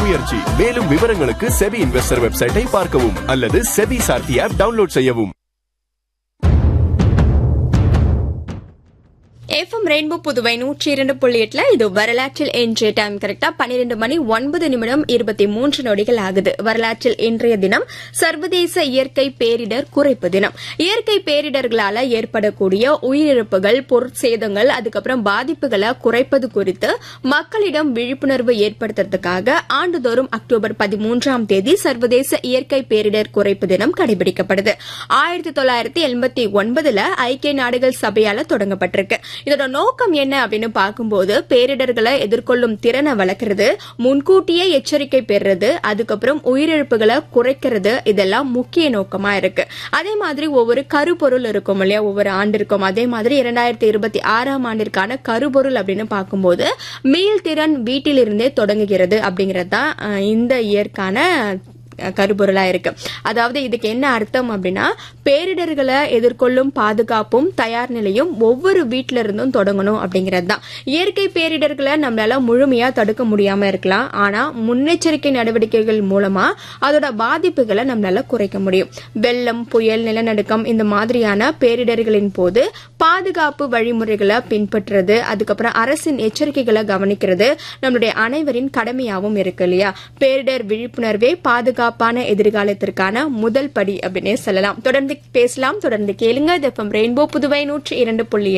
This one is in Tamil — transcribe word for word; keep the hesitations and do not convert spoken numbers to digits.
முயற்சி. மேலும் விவரங்களுக்கு செபி இன்வெஸ்டர் வெப்சைட்டை பார்க்கவும் அல்லது செபி சார்த்தி ஆப் டவுன்லோட் செய்யவும். எஃப்எம் ரெயின்போ புதுவை நூற்றி இரண்டு புள்ளி எட்டுல இது வரலாற்றில் இன்றைய டைம் கரெக்டா பன்னிரண்டு மணி ஒன்பது நிமிடம் இருபத்தி மூன்று நொடிகள் ஆகுது. வரலாற்றில் இன்றைய தினம் சர்வதேச இயற்கை பேரிடர் குறைப்பு தினம். இயற்கை பேரிடர்களால ஏற்படக்கூடிய உயிரிழப்புகள், பொருட்சேதங்கள், அதுக்கப்புறம் பாதிப்புகளை குறைப்பது குறித்து மக்களிடம் விழிப்புணர்வு ஏற்படுத்துறதுக்காக ஆண்டுதோறும் அக்டோபர் பதிமூன்றாம் தேதி சர்வதேச இயற்கை பேரிடர் குறைப்பு தினம் கடைபிடிக்கப்படுது. ஆயிரத்தி தொள்ளாயிரத்தி எண்பத்தி ஒன்பதுல ஐக்கிய நாடுகள் சபையால தொடங்கப்பட்டிருக்கு. இதோட நோக்கம் என்ன அப்படின்னு பார்க்கும்போது பேரிடர்களை எதிர்கொள்ளும் திறனை வளர்க்கறது, முன்கூட்டியே எச்சரிக்கை பெறுறது, அதுக்கப்புறம் உயிரிழப்புகளை குறைக்கிறது, இதெல்லாம் முக்கிய நோக்கமா இருக்கு. அதே மாதிரி ஒவ்வொரு கருப்பொருள் இருக்கும் இல்லையா, ஒவ்வொரு ஆண்டிற்கும். அதே மாதிரி இரண்டாயிரத்தி இருபத்தி ஆறாம் ஆண்டிற்கான கருப்பொருள் அப்படின்னு பார்க்கும்போது மீள்திறன் வீட்டிலிருந்தே தொடங்குகிறது அப்படிங்கிறது தான் இந்த இயற்கான கருப்பொருளா இருக்கு. அதாவது இதுக்கு என்ன அர்த்தம் அப்படின்னா பேரிடர்களை எதிர்கொள்ளும் பாதுகாப்பும் தயார் நிலையும் ஒவ்வொரு வீட்டில இருந்தும் தொடங்கணும் அப்படிங்கிறது தான். இயற்கை பேரிடர்களை நம்மளால முழுமையா தடுக்க முடியாம இருக்கலாம், ஆனா முன்னெச்சரிக்கை நடவடிக்கைகள் மூலமா அதோட பாதிப்புகளை நம்மளால குறைக்க முடியும். வெள்ளம், புயல், நிலநடுக்கம் இந்த மாதிரியான பேரிடர்களின் போது பாதுகாப்பு வழிமுறைகளை பின்பற்றுறது, அதுக்கப்புறம் அரசின் எச்சரிக்கைகளை கவனிக்கிறது நம்மளுடைய அனைவரின் கடமையாவும் இருக்கு இல்லையா. பேரிடர் விழிப்புணர்வே பாதுகாப்பு எதிர்காலத்திற்கான முதல் படி அப்படின்னே சொல்லலாம். தொடர்ந்து பேசலாம், தொடர்ந்து கேளுங்க. ரெயின்போ புதுவை நூற்றி இரண்டு புள்ளி